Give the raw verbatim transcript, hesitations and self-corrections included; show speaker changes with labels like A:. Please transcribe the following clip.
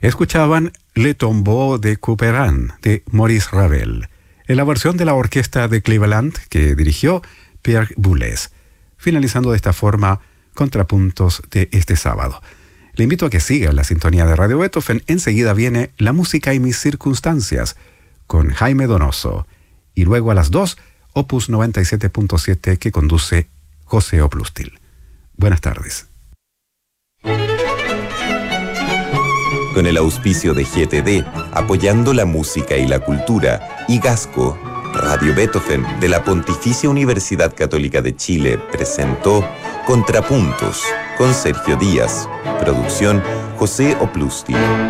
A: Escuchaban Le Tombeau de Couperin, de Maurice Ravel, en la versión de la orquesta de Cleveland que dirigió Pierre Boulez, finalizando de esta forma Contrapuntos de este sábado. Le invito a que siga la sintonía de Radio Beethoven. Enseguida viene La música y mis circunstancias con Jaime Donoso. Y luego a las dos, Opus noventa y siete punto siete que conduce José Oplustil. Buenas tardes.
B: Con el auspicio de G T D, apoyando la música y la cultura, y Gasco, Radio Beethoven de la Pontificia Universidad Católica de Chile presentó Contrapuntos con Sergio Díaz. Producción José Oplustil.